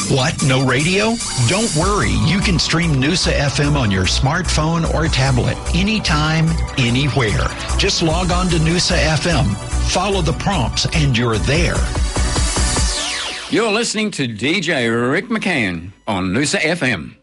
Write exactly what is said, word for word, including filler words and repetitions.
What? No radio? Don't worry. You can stream Noosa F M on your smartphone or tablet anytime, anywhere. Just log on to Noosa F M, follow the prompts, and you're there. You're listening to D J Rick McCann on Noosa F M.